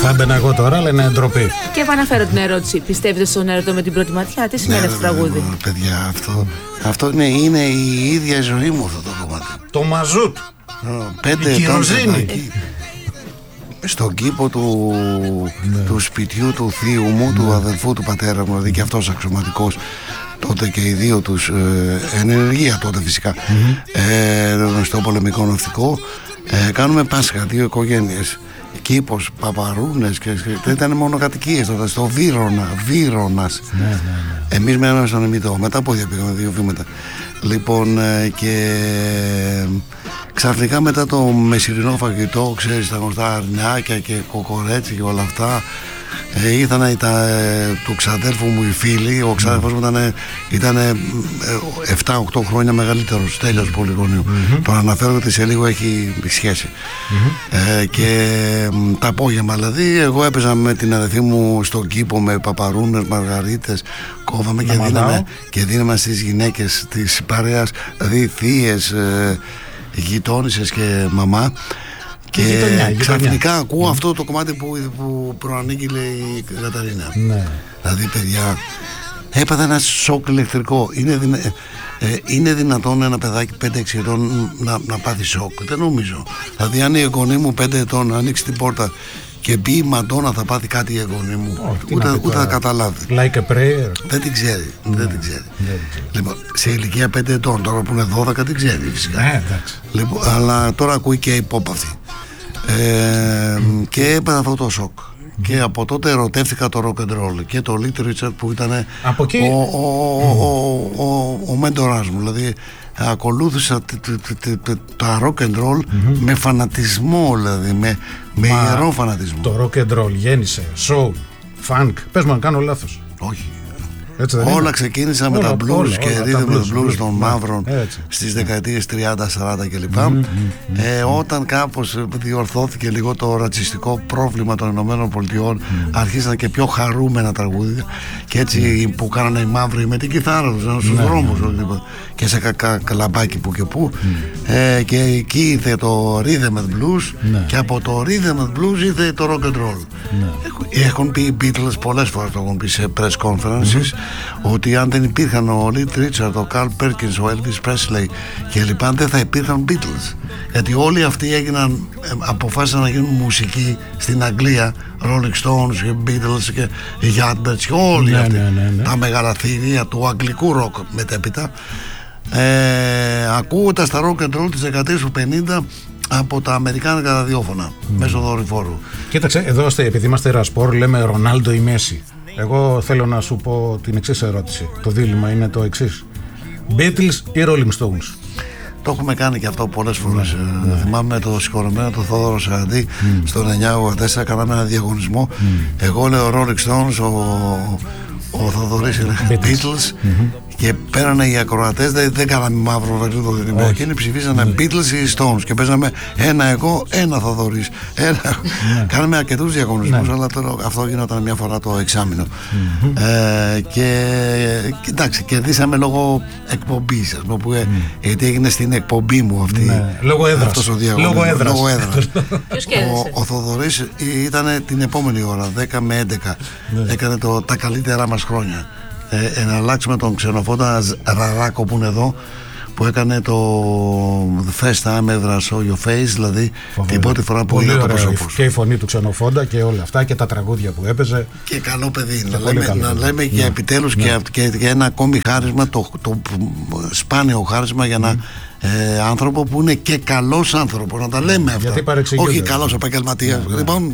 Θα έμπαινα εγώ τώρα, αλλά είναι ντροπή. Και επαναφέρω την ερώτηση. Πιστεύετε στον έρωτο με την πρώτη ματιά? Τι σημαίνει αυτό το τραγούδι? Παιδιά, αυτό είναι η ίδια ζωή μου αυτό το κομμάτι. Το μαζούτ. 5 ετών στον κήπο του σπιτιού του θείου μου, του αδελφού του πατέρα μου, δηλαδή και αυτός αξιωματικός τότε και οι δύο τους εν ενεργεία τότε φυσικά, στο πολεμικό ναυτικό, κάνουμε Πάσχα, 2 οικογένειες, κήπος, Παπαρούνες, και ήταν μόνο κατοικίες τότε στο Βύρωνας. Εμείς μέναμε στον Εμιτό, μετά από πήγαμε 2 βήματα. Λοιπόν, και ξαφνικά μετά το μεσηρινό φαγητό, ξέρεις, τα γνωστά αρνιάκια και κοκορέτσι και όλα αυτά, ήρθαν του ξαδέρφου μου οι φίλοι. Ο ξαδέρφος μου ήταν 7-8 χρόνια μεγαλύτερος, Στέλιος Πολυγωνίου. Τον αναφέρω ότι σε λίγο έχει σχέση. Και τα απόγευμα δηλαδή εγώ έπαιζα με την αδερφή μου στον κήπο με παπαρούνες, μαργαρίτες, κόβαμε και δίναμε στις γυναίκες της παρέας, δηλαδή θείες, γειτόνισσες και μαμά. Και ξαφνικά ακούω αυτό το κομμάτι που προανήγγειλε η Καταρίνα. Δηλαδή, παιδιά, έπαθα ένα σοκ ηλεκτρικό. Είναι δυνατόν ένα παιδάκι 5-6 ετών να πάθει σοκ? Δεν νομίζω. Δηλαδή, αν η εγγονή μου 5 ετών ανοίξει την πόρτα και μπει η Μαντόνα, θα πάθει κάτι η εγγονή μου? Ούτε θα καταλάβει. Like a prayer. Δεν την ξέρει. Λοιπόν, σε ηλικία 5 ετών, τώρα που είναι 12, την ξέρει φυσικά. Λοιπόν, αλλά τώρα ακούει και υπόπαθη. Και έπαθα αυτό το σοκ. Και από τότε ερωτεύτηκα το rock and roll και το Little Richard που ήταν ο μέντορας μου. Δηλαδή ακολούθησα τα rock and roll με φανατισμό, δηλαδή με ιερό φανατισμό. Το rock and roll γέννησε soul, funk. Πες μου αν κάνω λάθος. Όχι. Όλα ξεκίνησαν με τα blues και rhythm and blues των μαύρων στις δεκαετίες 30-40 κλπ. Όταν κάπως διορθώθηκε λίγο το ρατσιστικό πρόβλημα των Ηνωμένων Πολιτειών, αρχίσαν και πιο χαρούμενα τραγούδια, και έτσι που κάνανε οι μαύροι με την κιθάρα τους στους δρόμους και σε καλαμπάκι που και που, και εκεί ήρθε το rhythm and blues, και από το rhythm and blues ήρθε το rock and roll. Έχουν πει οι Beatles πολλές φορές, το έχουν πει σε press conferences, ότι αν δεν υπήρχαν ο Little Richard, ο Carl Perkins, ο Elvis Presley και λοιπά, δεν θα υπήρχαν Beatles, γιατί όλοι αυτοί αποφάσισαν να γίνουν μουσική στην Αγγλία, Rolling Stones και Beatles και Yardbirds και όλοι αυτοί τα μεγάλα θηρία του αγγλικού ροκ μετέπειτα, ακούγοντας τα rock and roll της δεκαετίας του 50 από τα αμερικάνικα ραδιόφωνα μέσω δορυφόρου. Κοίταξε, εδώ επειδή είμαστε Ρασπόρ, λέμε Ρονάλντο ή Μέση. Εγώ θέλω να σου πω την εξής ερώτηση. Το δίλημμα είναι το εξής: Beatles ή Rolling Stones? Το έχουμε κάνει και αυτό πολλές φορές. Θυμάμαι το συγχωρεμένο το Θόδωρο Σαραντή στο 984, κάναμε ένα διαγωνισμό. Εγώ λέω Rolling Stones, ο Θοδωρής Beatles, και πέρανε οι ακροατές, δεν κάναμε μαύρο βελούδο την ημέρα εκείνη, ψηφίσανε Beatles ή Stones και παίζαμε ένα εγώ, ένα Θοδωρής. Κάναμε αρκετούς διαγωνισμούς, αλλά τώρα αυτό γινόταν μια φορά το εξάμηνο. Και εντάξει, κερδίσαμε λόγω εκπομπής, γιατί έγινε στην εκπομπή μου αυτή. Λόγω έδρας. Λόγω έδρας. Ο Θοδωρής ήταν την επόμενη ώρα, 10 με 11, έκανε τα καλύτερά μας χρόνια. Εναλλάξουμε τον ξενοφόντα Ραράκο που είναι εδώ, που έκανε το The First Time Ever Saw Your Face, δηλαδή την πρώτη φορά που είδα το πρόσωπο σου. Και η φωνή του ξενοφόντα και όλα αυτά και τα τραγούδια που έπαιζε. Και καλό παιδί, να λέμε και επιτέλους και ένα ακόμη χάρισμα, το σπάνιο χάρισμα για ένα άνθρωπο που είναι και καλός άνθρωπος, να τα λέμε αυτά. Όχι καλός επαγγελματίας. Λοιπόν,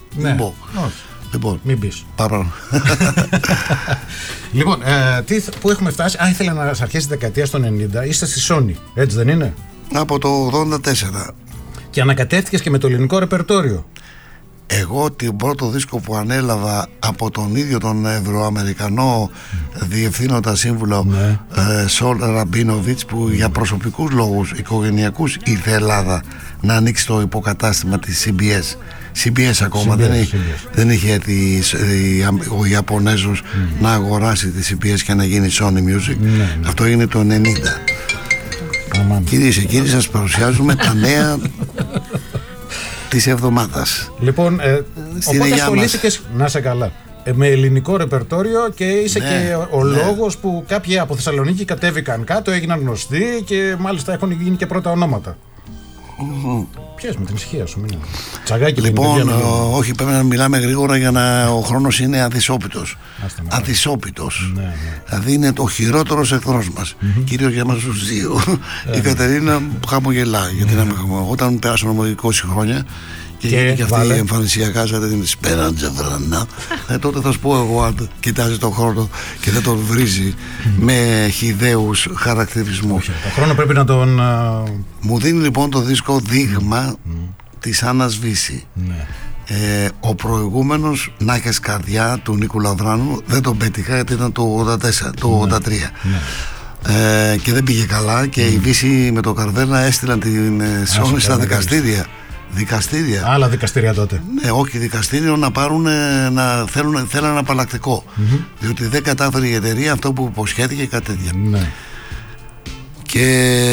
μην πεις. Παρόν. Λοιπόν, πού έχουμε φτάσει? Ήθελα να αρχίσει τη δεκαετία των 90. Είστε στη Sony, έτσι δεν είναι? Από το 84. Και ανακατεύτηκες και με το ελληνικό ρεπερτόριο. Εγώ την πρώτο δίσκο που ανέλαβα από τον ίδιο τον Ευρωαμερικανό διευθύνοντα σύμβουλο Σολ Ραμπίνοβιτς, που για προσωπικούς λόγους οικογενειακούς ήρθε Ελλάδα να ανοίξει το υποκατάστημα της CBS. CBS ακόμα δεν είχε έρθει ο Ιαπωνέζος να αγοράσει τη CBS και να γίνει Sony Music. Αυτό έγινε το 90. Κυρίες και κύριοι, σας παρουσιάζουμε τα νέα της εβδομάδας. Λοιπόν, οπότε ασχολήθηκες, να σε καλά, με ελληνικό ρεπερτόριο και είσαι και ο λόγος που κάποιοι από Θεσσαλονίκη κατέβηκαν κάτω, έγιναν γνωστοί και μάλιστα έχουν γίνει και πρώτα ονόματα. Πιες με την ησυχία σου, μην. Τσαγάκι. Λοιπόν, όχι, πρέπει να μιλάμε γρήγορα για να ο χρόνος είναι αδυσόπιτος. Αδυσόπιτος. Δηλαδή είναι το χειρότερος εχθρός μας. Κυρίως για μας τους δύο. Η Κατερίνα χαμογελάει. Γιατί να μην χαμογελάει. Όταν πέρασαν 20 χρόνια και γίνει και αυτή η εμφανισιακά σαν την Σπέραντζα Βρανά, τότε θα σου πω εγώ, αν κοιτάζει τον χρόνο και δεν τον βρίζει με χυδαίους χαρακτηρισμούς. Το χρόνο πρέπει να τον... Μου δίνει λοιπόν το δίσκο Δείγμα της Άννας Βύση. Ο προηγούμενος Να έχεις καρδιά του Νίκου Λαβράνου δεν τον πέτυχα γιατί ήταν το 83. Και δεν πήγε καλά και η Βύση με το Καρβέλα έστειλαν την Σόνη στα δικαστήρια. Άλλα δικαστήρια τότε. Ναι, όχι δικαστήριο να πάρουν, θέλουν ένα απαλλακτικό. Διότι δεν κατάφερε η εταιρεία αυτό που υποσχέθηκε, κάτι τέτοια. Και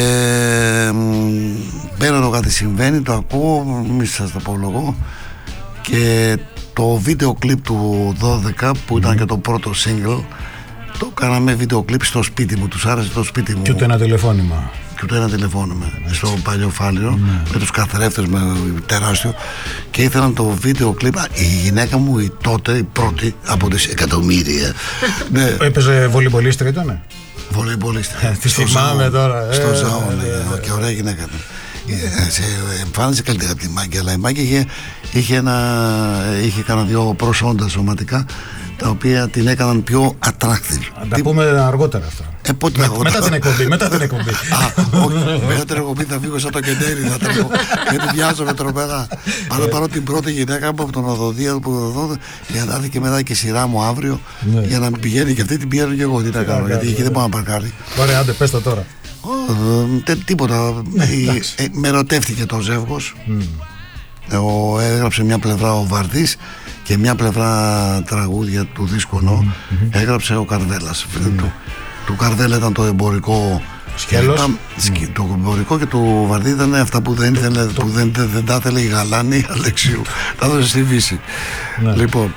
παίρνω κάτι συμβαίνει, το ακούω, μη σας το απολογώ. Και το βίντεο κλιπ του 12 που ήταν και το πρώτο single, το κάναμε βίντεο κλιπ στο σπίτι μου, τους άρεσε το σπίτι μου. Και ούτε ένα τηλεφώνημα. Στο παλιό Φάληρο, με τους καθρέφτες, με τεράστιο. Και ήθελαν το βίντεο κλιπ. Η γυναίκα μου, η τότε, η πρώτη από τις εκατομμύρια. Έπαιζε βολεϊμπολίστρια, ήτανε? Βολεϊμπολίστρια. Τη θυμάμαι τώρα. Στο Ζάο, και ωραία γυναίκα. Σε εμφάνισε καλύτερα από τη Μάγκη, αλλά η Μάγκη είχε κάνα δύο προσόντα σωματικά τα οποία την έκαναν πιο attractive. Θα τα πούμε αργότερα αυτά. Μετά την εκπομπή. Μετά την εκπομπή θα φύγω σαν το κεντέρι, γιατί βιάζομαι τρομερά. Πάρω την πρώτη γυναίκα μου από τον Οδοδία που για να έρθει και μετά και σειρά μου αύριο για να πηγαίνει και αυτή, την πηγαίνω και εγώ. Τι να κάνω, γιατί εκεί δεν πάω να παρκάρει. Ωραία, άντε πες το τώρα. Τίποτα. Με ερωτεύτηκε το ζεύγος. Έγραψε μια πλευρά ο Βαρδής και μια πλευρά τραγούδια του δίσκου έγραψε ο Καρδέλας. Του Καρδέλα ήταν το εμπορικό σκέλος. Το εμπορικό και του Βαρδί ήταν αυτά που δεν ήθελε, που δεν τα ήθελε η Γαλάνη, η Αλεξίου. Τα έδωσε στη Βύση. Λοιπόν,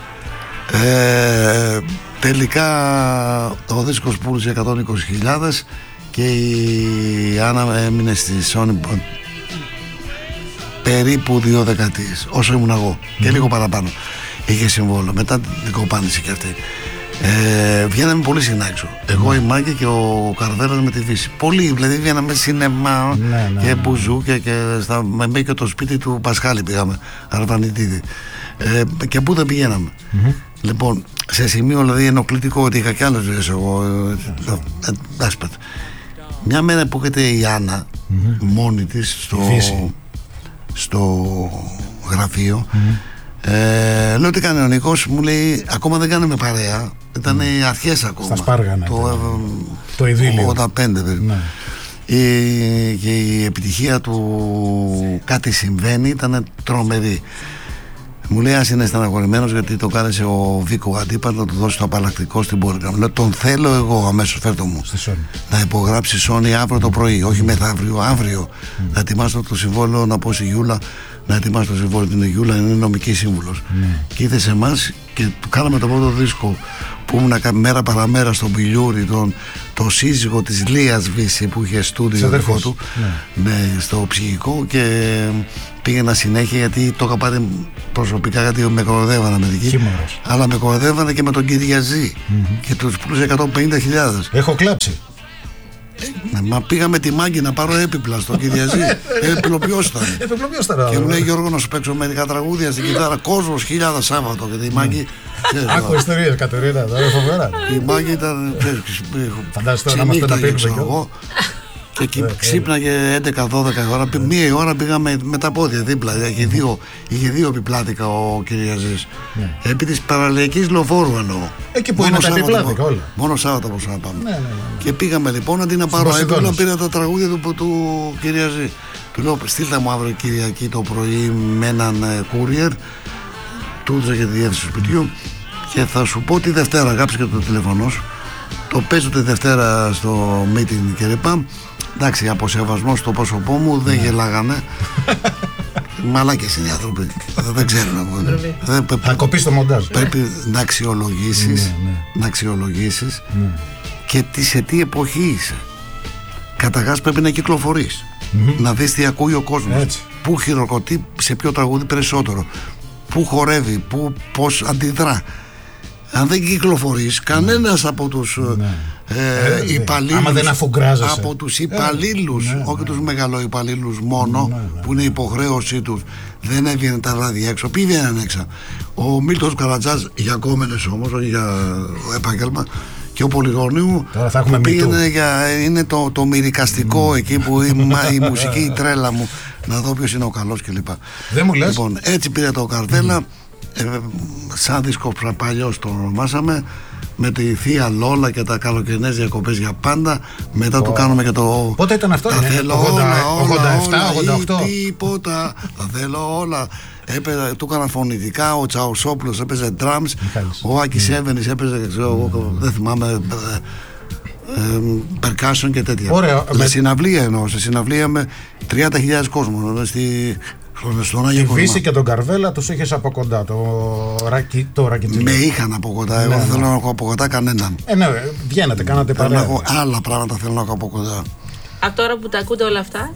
τελικά ο δίσκος πούλησε 120.000 και η Άννα έμεινε στη Sony περίπου 2 δεκαετίες, όσο ήμουν εγώ, και λίγο παραπάνω. Είχε συμβόλαιο, μετά την κοπάνησε και αυτή. Βγαίναμε πολύ συχνά έξω. Εγώ, η Μάγκη και ο Καρδέλας με τη Βύση. Πολύ, δηλαδή βγαίναμε σινεμά και μπουζούκια και μέχρι και το σπίτι του Πασχάλη πήγαμε, Αρβανιτίδη. Και πού δεν πηγαίναμε. Λοιπόν, σε σημείο δηλαδή ενοχλητικό ότι είχα κι άλλες ζωές εγώ. Μια μέρα που έρχεται η Άννα μόνη της στο γραφείο, λέω τι κάνει ο Νίκος, μου λέει ακόμα δεν κάνουμε παρέα, ήταν οι αρχές ακόμα, στα Σπάργανα, το ειδήλιο 85 και η επιτυχία του Κάτι συμβαίνει ήταν τρομερή. Μου λέει ας είναι στεναχωρημένος γιατί το κάλεσε ο Βίκο Αντίπα να του δώσει το απαλλακτικό στην πόρτα. Μου λέει τον θέλω εγώ αμέσως, φέρτο μου να υπογράψει Sony αύριο το πρωί, όχι μεθαύριο, αύριο. Να ετοιμάσω το συμβόλαιο, να πω στη Γιούλα να ετοιμάσω το συμβόλαιο. Την Γιούλα είναι νομική σύμβουλος. Και ήρθε σε εμάς και κάναμε το πρώτο δίσκο που ήμουν μέρα παραμέρα στον Πιλιούρι, το σύζυγο της Λίας Βύση που είχε στούντιο δικό του, στο ψυχικό, και πήγαινα συνέχεια γιατί το είχα πάρει προσωπικά, γιατί με κοροδεύανε μερικοί, αλλά με κοροδεύανε και με τον Κυριαζή και τους πλούσε 150.000. Έχω κλάψει. Μα πήγαμε τη Μάγκη να πάρω έπιπλα στον Κυριαζή. Επιπλοποιός ήταν. Και μου λέει Γιώργο να σου παίξω μερικά τραγούδια στην κιθάρα. Κόσμος 1.000 Σάββατο. Γιατί η Μάγκη. Άκου ιστορίες, Κατερίνα, δεν είναι φοβερά. Η Μάγκη ήταν. Φαντάζεσαι τώρα να είμαστε να πίνουμε εγώ. Και ξύπναγε 11-12 ώρα. Μία ώρα πήγαμε με τα πόδια δίπλα. Είχε δύο επιπλάτικα ο Κυριαζής. Επί της παραλιακής λεωφόρου εννοώ. Εκεί που είναι τα επιπλάτικα όλα. Μόνο Σάββατο μπορούσα να πάμε. Και πήγαμε λοιπόν αντί να πάρω έπιπλα, πήρα τα τραγούδια του Κυριαζή. Του λέω στείλτε μου αύριο Κυριακή το πρωί με έναν courier. Του έδωσα και τη διεύθυνση του σπιτιού και θα σου πω τη Δευτέρα. Γράψε και το τηλέφωνο σου. Το παίζω τη Δευτέρα στο meeting κλπ. Εντάξει, από σεβασμό στο πρόσωπό μου δεν γελάγανε. Μαλάκες είναι οι άνθρωποι. Δεν ξέρουν. Θα κοπεί το μοντάζ. Πρέπει να αξιολογήσεις, και σε τι εποχή είσαι. Καταρχάς πρέπει να κυκλοφορείς, να δεις τι ακούει ο κόσμος, πού χειροκροτεί σε ποιο τραγούδι περισσότερο, πού χορεύει, πώς αντιδρά. Αν δεν κυκλοφορείς, κανένας από τους υπαλλήλους, από τους υπαλλήλους, όχι τους μεγαλοϊπαλλήλους μόνο, που είναι υποχρέωσή τους, δεν έβγαινε τα βράδια έξω. Ποιοι βγαίνουν έξω? Ο Μίλτος Καρατζάς, για κόμενες όμως, όχι για επάγγελμα, και ο Πολυγωνίου πήγαινε είναι το μυρικαστικό εκεί που η μουσική, η τρέλα μου, να δω ποιος είναι ο καλός κλπ. Δεν μου λες. Λοιπόν, έτσι πήρε το Καρδέλα, σαν δίσκο παλιός το ονομάσαμε, με τη Θεία Λόλα και τα καλοκαιρινές διακοπές για πάντα. Μετά του κάνουμε και το... Πότε ήταν αυτό? 87, 88. Τίποτα, τα θέλω όλα. Του έκαναν φωνητικά, ο Τσαουσόπουλος έπαιζε drums, ο Άκης Έβενης έπαιζε, δεν θυμάμαι, percussion και τέτοια. Σε συναυλία εννοώ, σε συναυλία με 30.000 κόσμο στον Άγιο Κοσμά. Τη Βύση και τον Καρβέλα τους είχες από κοντά, το Ρακιτσίλι. Με είχαν από κοντά, εγώ δεν θέλω να έχω από κοντά κανέναν. Ναι, βγαίνετε, κάνατε παρέα. Άλλα πράγματα θέλω να έχω από κοντά. Από τώρα που τα ακούτε όλα αυτά,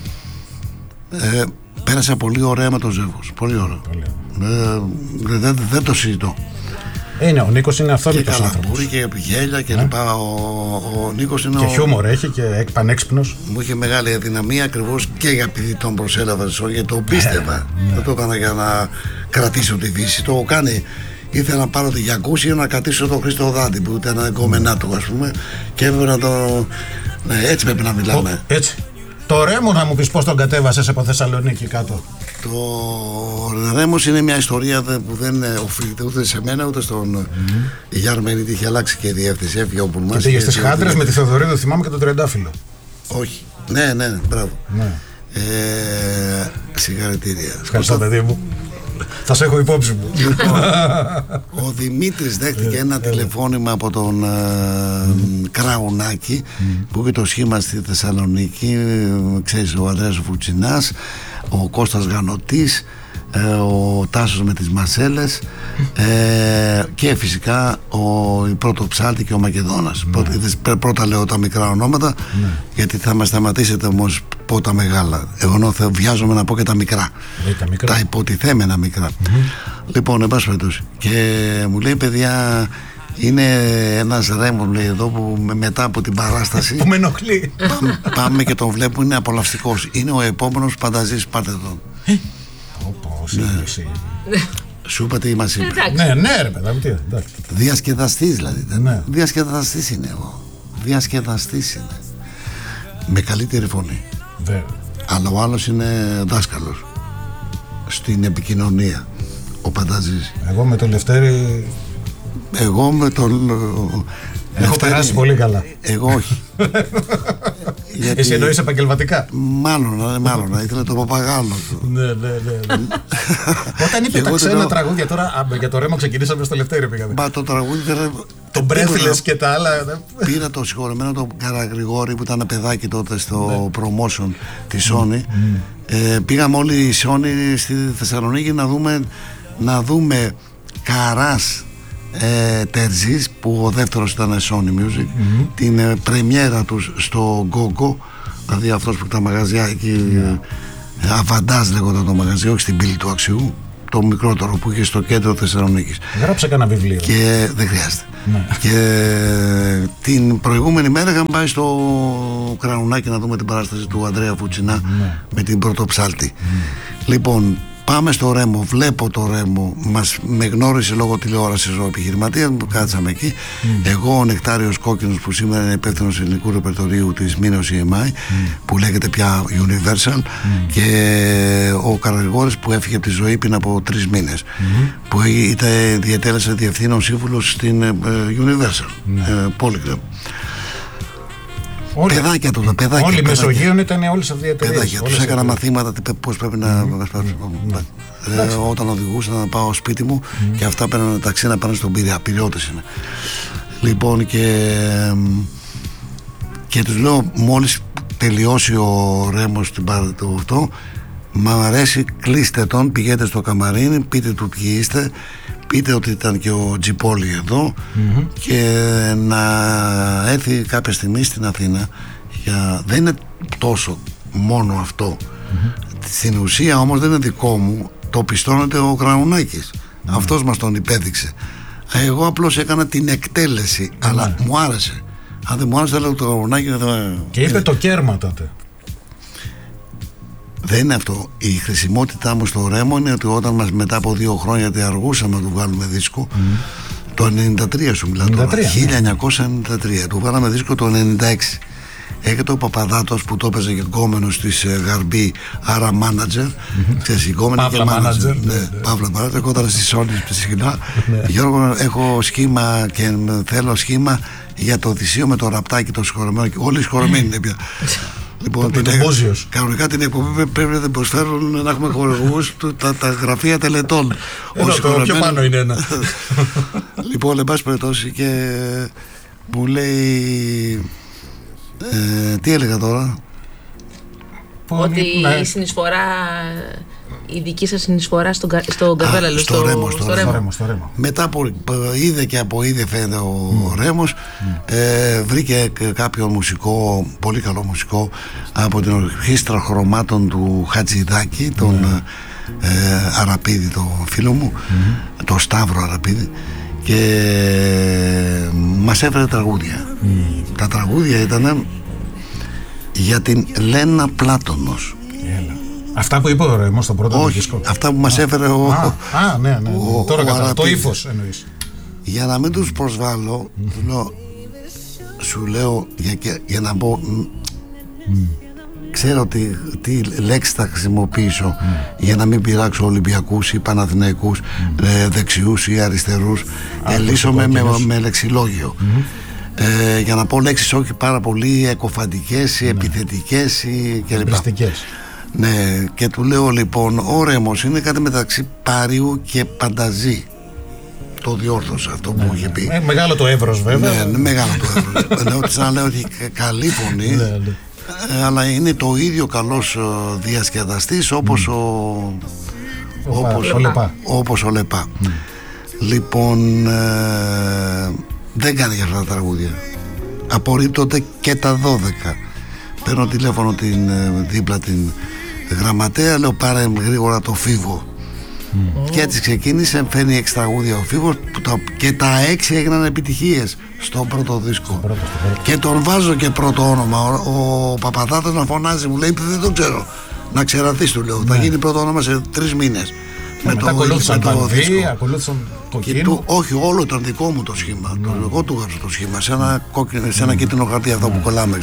πέρασα πολύ ωραία με τον Ζεύγος. Πολύ ωραία. Δεν το συζητώ. Ο Νίκος είναι αυθόρμητος άνθρωπος. Και γέλια και λοιπά. Ο Νίκος είναι. Και χιούμορ έχει και πανέξυπνος. Μου είχε μεγάλη αδυναμία ακριβώς και επειδή τον προσέλαβα, γιατί το πίστευα. Δεν το έκανα για να κρατήσω τη Δύση. Το κάνει. Ήθελα να πάρω τη Γιακούση για να κρατήσω τον Χρήστο Δάντη που ήταν εγκόμενά του, ας πούμε. Και έπρεπε να το. Ναι, έτσι πρέπει να μιλάμε. Έτσι. Το Ρέμο, να μου πεις πώς τον κατέβασες από Θεσσαλονίκη κάτω. Το Ρέμος είναι μια ιστορία που δεν οφείλεται ούτε σε μένα ούτε στον Γιάννη Μενίτη. Είχε αλλάξει και η διεύθυνση, έφυγε ο Πουλμάς. Και πήγε στις Χάντρες με τη Θεοδωρίδου, θυμάμαι, και τον Τριαντάφυλλο. Όχι. Ναι, μπράβο. Συγχαρητήρια. Ευχαριστώ, παιδί μου. Θα σε έχω υπόψη μου. Ο Δημήτρης δέχτηκε ένα τηλεφώνημα από τον Κραουνάκη που είχε το σχήμα στη Θεσσαλονίκη. Ξέρεις, ο Ανδρέας Φουτσινάς, ο Κώστας Γανωτής, ο Τάσος με τις Μασέλες, και φυσικά η Πρωτοψάλτη και ο Μακεδόνας. Πρώτα λέω τα μικρά ονόματα, γιατί θα μας σταματήσετε όμως πω τα μεγάλα. Εγώ βιάζομαι να πω και τα μικρά, τα υποτιθέμενα μικρά. Λοιπόν, εν πάση περιπτώσει, και μου λέει, παιδιά, είναι ένας Ρέμος, λέει, εδώ που μετά από την παράσταση που με ενοχλεί, πάμε και τον βλέπουμε, είναι απολαυστικός. Είναι ο επόμενος Πανταζής, πάρτε τον. Σου είπα τι μας είπε. Ναι, ρε παιδάκι. Διασκεδαστής δηλαδή. Διασκεδαστής είναι εγώ. Διασκεδαστής είναι. Με καλύτερη φωνή. Αλλά ο άλλος είναι δάσκαλος στην επικοινωνία, ο Πανταζής. Εγώ με τον Λευτέρη. Εγώ με τον έχω περάσει πολύ καλά. Εγώ όχι. Γιατί... Εσύ εννοείς επαγγελματικά. Μάλλον, ήθελε το παπαγάλο του. Ναι. Όταν είπε τα ξένα τραγούδια, τώρα για το Ρέμο ξεκινήσαμε στο Λευτέρη πήγαμε. Μα το τραγούδι τον Μπρέφιλες και τα άλλα. Πήρα το συγχωρεμένο τον Καραγρηγόρη που ήταν παιδάκι τότε στο promotion τη Sony. Πήγαμε όλοι οι Sony στη Θεσσαλονίκη να δούμε Καράς Τερζής, που ο δεύτερος ήταν Sony Music, την πρεμιέρα τους στο Go-Go, δηλαδή αυτός που τα μαγαζιά εκεί, Αβαντάζ λέγονταν το μαγαζί, όχι στην πύλη του Αξιού, το μικρότερο που είχε στο κέντρο Θεσσαλονίκης. Γράψε κανένα βιβλίο. Και δεν χρειάζεται. Και την προηγούμενη μέρα είχαμε πάει στο Κραουνάκι να δούμε την παράσταση του Ανδρέα Φουτσινά με την Πρωτοψάλτη. Λοιπόν, πάμε στο Ρέμο, βλέπω το Ρέμο, με γνώρισε λόγω τηλεόρασης ο επιχειρηματίας που κάτσαμε εκεί. Εγώ, ο Νεκτάριος Κόκκινος, που σήμερα είναι υπεύθυνος ελληνικού ρεπερτορίου της Μήνος EMI, που λέγεται πια Universal, και ο Καραγρηγόρης που έφυγε από τη ζωή πριν από 3 μήνες, που διατέλεσε διευθύνων σύμβουλος στην Universal, Polygram. Παιδάκια τότε, παιδάκια. Όλοι οι Μεσογείων ήταν όλες αυτές οι εταιρείες. Παιδάκια, τους έκανα μαθήματα πώς πρέπει να. Όταν οδηγούσα να πάω σπίτι μου και αυτά παίρνανε ταξί να πάνε στον Πειραιά. Πειριώτες είναι. Λοιπόν, και τους λέω, μόλις τελειώσει ο Ρέμος την πάρτι του αυτό, Μ' αρέσει, κλείστε τον, πηγαίνετε στο καμαρίνι, πείτε του ποιοι είστε, πείτε ότι ήταν και ο Τζιπόλη εδώ και να έρθει κάποια στιγμή στην Αθήνα. Δεν είναι τόσο μόνο αυτό. Στην ουσία όμως δεν είναι δικό μου, το πιστώνεται ο Γραουνάκης. Αυτός μας τον υπέδειξε. Εγώ απλώς έκανα την εκτέλεση, αλλά μου άρεσε. Αν δεν μου άρεσε, έλεγα το Γραουνάκη. Και είπε το κέρμα τότε. Δεν είναι αυτό. Η χρησιμότητά μου στο Ρέμο είναι ότι όταν μας μετά από 2 χρόνια, γιατί αργούσαμε να του βγάλουμε δίσκο, το 93 σου μιλάω τώρα, 1993, του βγάλαμε δίσκο το 96. Έχετε ο Παπαδάτος που το έπαιζε και γκόμενος της Γαρμπή, άρα manager. Ξέρεις, γκόμενο και manager. Παύλα manager, εγώ ήταν στις Όλες συχνά. Γιώργο, έχω σχήμα και θέλω σχήμα για το Οδυσσείο με το ραπτάκι το συγχωρεμένο. Όλοι συγχωρεμένοι είναι πια. Λοιπόν, κανονικά την εκπομπή πρέπει να την προσφέρουν να έχουμε χορηγούς τα γραφεία τελετών. Το πιο πάνω είναι ένα. Λοιπόν, εν πάση περιπτώσει, και μου λέει. Τι έλεγα τώρα? Ότι η συνεισφορά, η δική σας συνεισφορά στον Καρβέλαλο, στο Ρέμο. Μετά είδε και από είδε φαίνεται ο Ρέμος, βρήκε κάποιον μουσικό, πολύ καλό μουσικό, από την ορχήστρα χρωμάτων του Χατζηδάκη, τον Αραπίδη, το φίλο μου, το Σταύρο Αραπίδη, και μας έφερε τραγούδια. Τα τραγούδια ήταν για την Λένα Πλάτωνος. Αυτά που είπε ο Ρέμος στο πρώτο δίσκο. Αυτά που μας έφερε ναι. Τώρα κατά το ύφος εννοείς. Για να μην τους προσβάλλω, σου λέω για να πω, ξέρω τι λέξη θα χρησιμοποιήσω για να μην πειράξω Ολυμπιακούς ή Παναθηναϊκούς, δεξιούς ή αριστερούς. Λύσομαι με λεξιλόγιο. Για να πω λέξεις όχι πάρα πολύ εκοφαντικές ή επιθετικές ή κλπ. Ναι, και του λέω λοιπόν, ο Ρέμος είναι κάτι μεταξύ Πάριου και Πανταζή. Το διόρθωσα αυτό που είχε πει. Μεγάλο το εύρος βέβαια. Ναι, μεγάλο το εύρος. Λέω ότι καλή φωνή, αλλά είναι το ίδιο καλός διασκεδαστής όπως ο Λεπά. Λοιπόν, δεν κάνει για αυτά τα τραγούδια. Απορρίπτονται και τα 12. Παίρνω τηλέφωνο δίπλα την γραμματέα, λέω πάρε γρήγορα το Φίβο. Και έτσι ξεκίνησε, φέρνει 6 τραγούδια ο Φίβος και τα 6 έγιναν επιτυχίες στο πρώτο δίσκο. Και τον βάζω και πρώτο όνομα. Ο Παπαδάτος να φωνάζει, μου λέει δεν το ξέρω. Να ξεραθεί, του λέω. Θα γίνει πρώτο όνομα σε 3 μήνες. Μετά ακολούθησαν το δίσκο. Ακολούθησαν το κίνημα. Όχι, όλο ήταν δικό μου το σχήμα. Εγώ του έγραψα το σχήμα σε ένα κίτρινο χαρτί, αυτό που κολλάμε.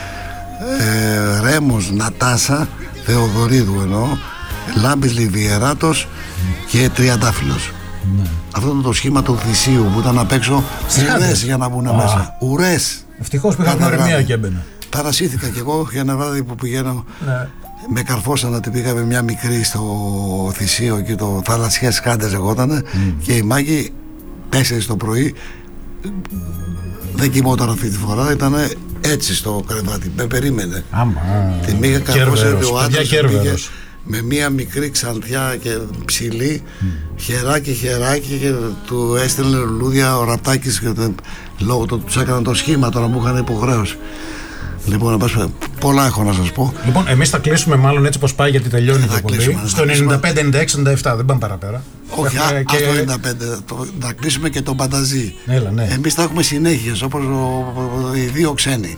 Ρέμος, Νατάσα, Θεοδωρίδου εννοώ, Λάμπης Λιβιεράτος και Τριαντάφυλλος. Αυτό ήταν το σχήμα του Θησίου που ήταν απ' έξω ουρές για να μπουν μέσα. Ουρές. Ευτυχώς πήγα γνωριμία και έμπαινα. Παρασύθηκα κι εγώ για ένα βράδυ που πηγαίνω. Με καρφώσαν ότι πήγαμε μια μικρή στο Θησίο και το Θαλασσιές Κάντες λεγότανε, και η Μάκη 4 το πρωί δεν κοιμόταν αυτή τη φορά, ήταν έτσι στο κρεβάτι, με περίμενε. Την είχα καρφώσει ο άντρας, πήγε με μια μικρή ξανθιά και ψηλή, χεράκι και του έστειλε λουλούδια ο Ραπτάκης, και λόγω του τους έκαναν το σχήμα, τώρα μου είχαν υποχρέωση. Λοιπόν, πολλά έχω να σας πω. Λοιπόν, εμείς θα κλείσουμε μάλλον έτσι πως πάει, γιατί τελειώνει το εκπομπή. Στο 95, 96, 97, δεν πάμε παραπέρα. Όχι, το 95, θα κλείσουμε και τον Πανταζή. Ναι. Εμείς θα έχουμε συνέχειες, όπως οι 2 ξένοι.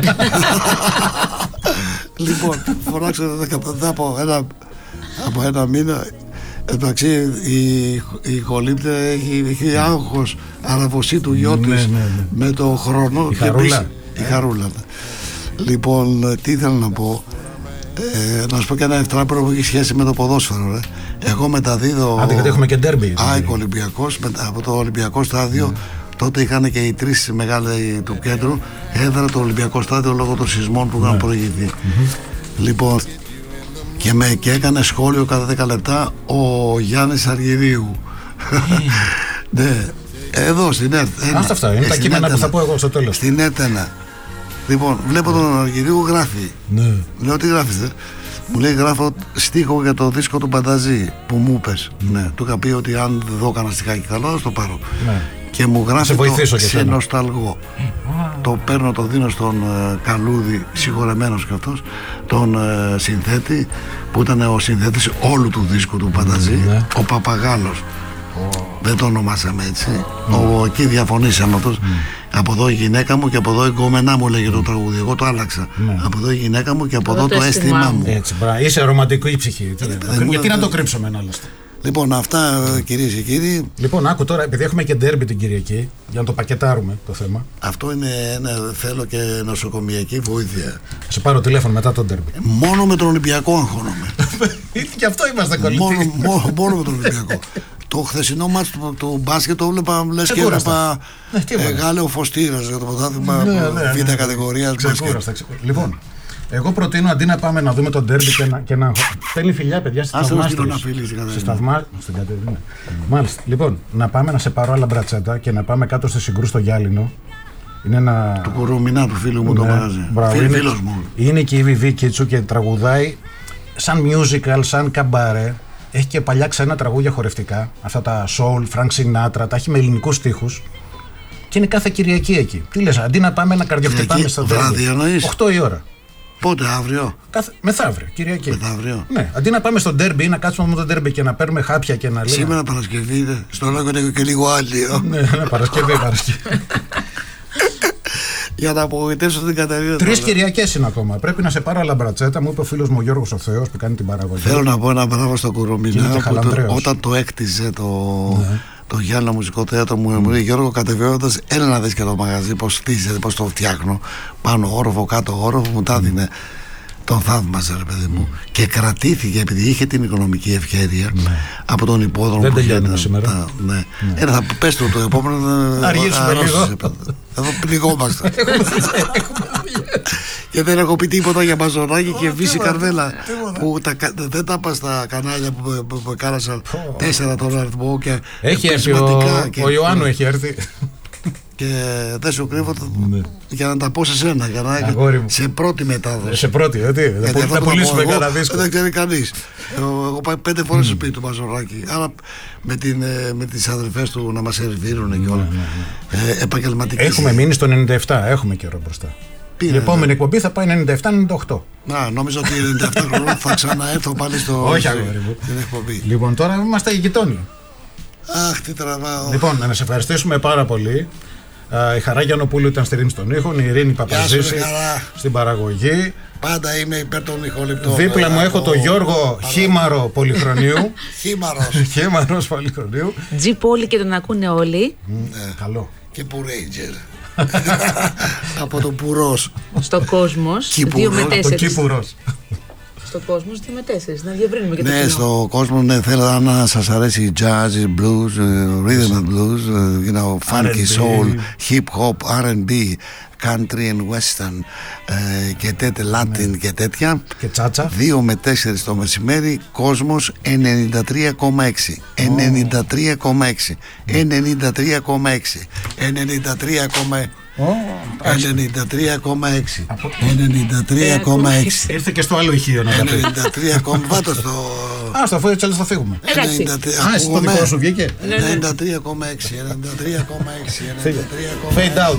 Λοιπόν, φωνάξω από ένα μήνα. Εντάξει, η Χολύπτε έχει άγχος, αραβοσή του γιο της με το χρόνο. Η Χαρούλα. Λοιπόν, τι ήθελα να πω, να σου πω και ένα ευτράπερο που έχει σχέση με το ποδόσφαιρο. Εγώ μεταδίδω. Άντε, γιατί έχουμε και ντέρμπι. ΑΕΚ Ολυμπιακός, από το Ολυμπιακό Στάδιο. Τότε είχαν και οι 3 μεγάλοι του κέντρου έδρα το Ολυμπιακό Στάδιο λόγω των σεισμών που είχαν προηγηθεί. Λοιπόν, και έκανε σχόλιο κατά 10 λεπτά ο Γιάννης Αργυρίου. Ναι, εδώ στην ΕΡΤ. Αυτά είναι τα κείμενα που θα πω εγώ στο τέλος. Στην ΕΡΤ 1. Λοιπόν, βλέπω τον Αργυρίου, γράφει. Λέω, τι γράφεις? Μου λέει γράφω στίχο για το δίσκο του Μπανταζή που μου είπες. Ναι, του είχα πει ότι αν δεν δω κανένα στιχάκι καλό θα το πάρω. Ναι. Και μου γράφει το «Σε νοσταλγώ». Το παίρνω, το δίνω στον Καλούδη, συγχωρεμένος κι αυτός, τον συνθέτη που ήταν ο συνθέτης όλου του δίσκου του Μπανταζή, ο Παπαγάλος. Δεν το ονομάσαμε έτσι. Εκεί διαφωνήσαμε αυτός. Από εδώ η γυναίκα μου και από εδώ η γκόμενά μου, λέγεται το τραγούδι. Εγώ το άλλαξα. Από εδώ η γυναίκα μου και από εδώ το αίσθημά μου. Έτσι, είσαι ρομαντική ψυχή. Γιατί να το κρύψουμε ένα άλλωστε. Λοιπόν, αυτά κυρίες και κύριοι. Λοιπόν, άκου τώρα, επειδή έχουμε και ντέρμπι την Κυριακή, για να το πακετάρουμε το θέμα. Αυτό είναι θέλω και νοσοκομιακή βοήθεια. Σε πάρω τηλέφωνο μετά το ντέρμπι. Μόνο με τον Ολυμπιακό αγχώνομαι. Γι' αυτό είμαστε κολλητοί. Μόνο με τον Ολυμπιακό. Το χθεσινό μάτς του μπάσκετ το έβλεπα, λες και έβλεπα Γάλλιο Φωστήρας για το πρωτάθλημα β' κατηγορίας μπάσκετ. Λοιπόν, εγώ προτείνω αντί να πάμε να δούμε τον ντέρμπι και να στέλνει φιλιά παιδιά στη Σταθμά. Στην Κατερίνα. Μάλιστα. Λοιπόν, να πάμε να σε πάρω άλλα μπρατσέτα και να πάμε κάτω στη Συγκρού στο Γιάλινο. Είναι ένα. Του Κορομινά του φίλου μου το μαγαζί. Φίλος μου. Είναι και η Βιβί Κίτσου και τραγουδάει σαν musical, σαν καμπαρέ. Έχει και παλιά ξένα τραγούδια χορευτικά. Αυτά τα soul, Frank Sinatra, τα έχει με ελληνικούς στίχους. Και είναι κάθε Κυριακή εκεί. Τι λες, αντί να πάμε να καρδιοχτυπάμε στα βράδυ, 8 η ώρα. Πότε, αύριο? Μεθαύριο, Κυριακή. Μεθαύριο. Ναι, αντί να πάμε στο ντέρμπι ή να κάτσουμε με το ντέρμπι και να παίρνουμε χάπια και να λέμε. Σήμερα Παρασκευή, στο λόγο είναι και λίγο άλιο. Ναι, Παρασκευή. Για να απογοητεύσω την Κατερίνα. 3 Κυριακές είναι ακόμα. Πρέπει να σε πάρω άλλα μπρατσέτα. Μου είπε ο φίλος μου ο Γιώργος ο Θεός που κάνει την παραγωγή. Θέλω να πω ένα μπράβο στον Κορομινά. Όταν το έκτιζε το Γιάννο Μουσικό Θέατρο μου λέει Γιώργο, κατεβαίνοντας, έλα να δεις και το μαγαζί πώς στίζεται, πώς το φτιάχνω. Πάνω όροφο, κάτω όροφο, μου τα έδινε. Τον θαύμαζε, ρε παιδί μου. Και κρατήθηκε επειδή είχε την οικονομική ευκαιρία από τον υπόδρομο. Δεν τελειώνουμε σήμερα. Θα πες το επόμενο. Να αργήσουμε λίγο. Εδώ πληγόμαστε. Και δεν έχω πει τίποτα για Μαζονάκη και Βύση Καρβέλα. Που δεν τα είπα στα κανάλια που κάρασαν 4 τον αριθμό. Έχει έρθει ο Ιωάννου, έχει έρθει. Και δεν σου κρύβω για να τα πω σε σένα, για να σε πρώτη μετάδοση. Σε πρώτη, θα πουλήσουμε κανένα δίσκο. Δεν ξέρει κανείς. Εγώ πάει 5 φορές στο σπίτι του Μαζοράκη. Άρα με τις αδερφές του να μας σερβίρουν και όλα. Επαγγελματικές. Έχουμε μείνει στο 97, έχουμε καιρό μπροστά. Η επόμενη εκπομπή θα πάει 97-98. Νόμιζα ότι 97 χρόνια θα ξαναέρθω πάλι στην εκπομπή. Λοιπόν, τώρα είμαστε οι γειτόνιοι. Αχ, τι τραβάω. Λοιπόν, να σε ευχαριστήσουμε πάρα πολύ. Η Χαρά Γιαννοπούλου ήταν στη ρύθμιση των ήχων, η Ειρήνη Παπαζήση στην παραγωγή. Πάντα είμαι υπέρ των ηχοληπτών. Δίπλα μου έχω τον Γιώργο Χήμαρο Πολυχρονίου. Χήμαρος Πολυχρονίου. Τζι Πόλη και τον ακούνε όλοι. Καλό. Και Πουρέιτζερ. Από το Πουρός. Στο Κόσμος 2 με 4. Το Κύπουρος. Στο κόσμο 2 με 4, να διευρύνουμε και το κοινό. Ναι, στο κόσμο θέλω να σας αρέσει jazz, blues, rhythm and blues, funky soul, hip hop, R&B, country and western και τέτοια Latin και τέτοια. Και τσάτσα. 2 με 4 το μεσημέρι, Κόσμος 93,6. 93,6. 93,6. 93,6. 93,6. Ήρθε και στο άλλο ηχείο να 93,6. Βάτω στο. Στο αφού έτσι θα φύγουμε. Το δικό σου βγήκε. 93,6. 93,6. Fade out.